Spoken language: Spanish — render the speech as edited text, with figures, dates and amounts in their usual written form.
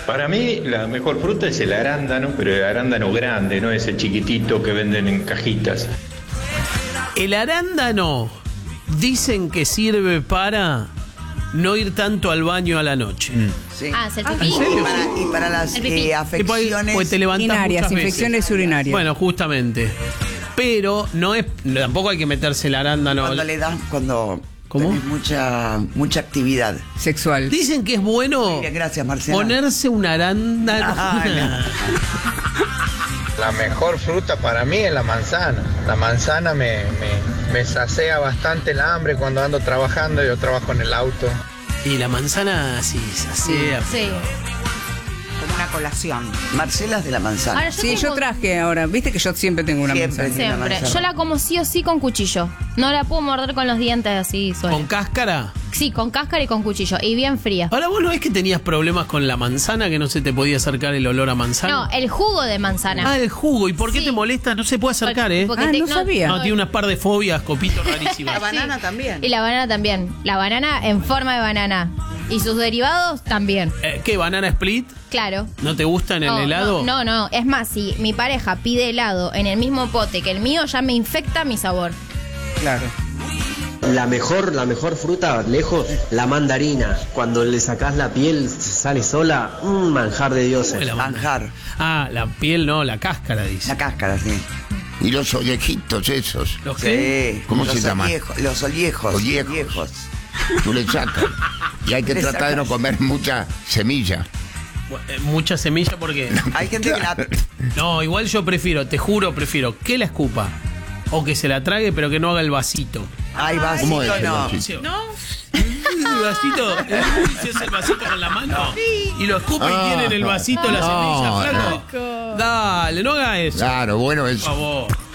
Para mí la mejor fruta es el arándano, pero el arándano grande, no ese chiquitito que venden en cajitas. El arándano dicen que sirve para no ir tanto al baño a la noche. Sí. hacer pipí. Y para las El pipí. afecciones Pues te levantás Urinarias, muchas veces. infecciones urinarias. Bueno, justamente. Pero no es, tampoco hay que meterse el arándano. cuando ¿Cómo? tenés mucha actividad. Sexual. Dicen que es bueno Muy bien, gracias, Marcela. ponerse un arándano. La mejor fruta para mí es la manzana. La manzana me sacea bastante el hambre cuando ando trabajando. Yo trabajo en el auto. Y la manzana sí se hacía. Sí. Como una colación. Marcela es de la manzana. Ahora Sí, yo tengo- traje ahora. Viste que yo siempre tengo una Siempre. manzana. Tiene una Siempre. manzana. Yo la como sí o sí con cuchillo. No la puedo morder con los dientes así sola. ¿Con cáscara? Sí, con cáscara y con cuchillo. Y bien fría. Ahora, vos no es que tenías problemas con la manzana, que no se te podía acercar el olor a manzana. No, el jugo de manzana. Ah, el jugo. ¿Y por qué Sí. te molesta? No se puede acercar, ¿eh? Porque Ah, no sabía. No, tiene unas par de fobias, copito rarísimas. La banana también. Y la banana también. La banana en forma de banana. Y sus derivados también. ¿Qué, banana split? Claro. ¿No te gusta en el No, helado? No. Es más, si mi pareja pide helado en el mismo pote que el mío, ya me infecta mi sabor. Claro. La mejor fruta, lejos, la mandarina. Cuando le sacás la piel, sale sola, un manjar de dioses. La Manjar. Ah, la piel no, la cáscara, dice. La cáscara, sí. Y los ollejitos esos. ¿Los qué? Sí. ¿Cómo Los se llama? Los ollejos. Ollejos. Tú le sacas. Y hay que Le tratar de no sacas. comer mucha semilla. Mucha semilla porque... Hay gente que la... No, igual yo prefiero, te juro, prefiero que la escupa. O que se la trague, pero que no haga el vasito. Ay, ¿Cómo vasito es el no. vasito? ¿No? El vasito, si hace el vasito con la mano y lo escupe y tiene en el vasito la semilla, flaco. Dale, no haga eso. Claro, bueno, Por eso. favor.